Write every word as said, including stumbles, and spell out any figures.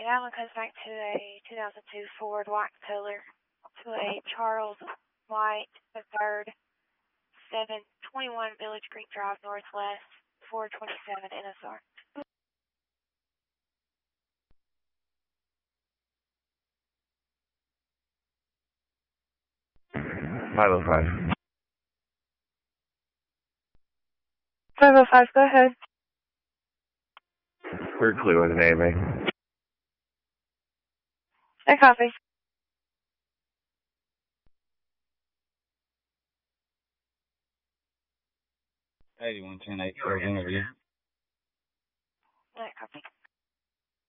that one comes back to a two thousand two Ford white color to a Charles White the third, seven twenty-one Village Creek Drive Northwest, four twenty-seven N S R. five oh five. five oh five, go ahead. Clear clue with an A M A. I copy. eighty-one ten eight for interview. I copy.